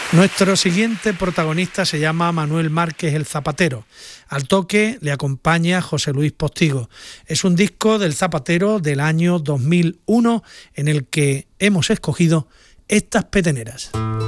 Nuestro siguiente protagonista se llama Manuel Márquez el Zapatero. Al toque le acompaña José Luis Postigo. Es un disco del Zapatero del año 2001 en el que hemos escogido estas peteneras.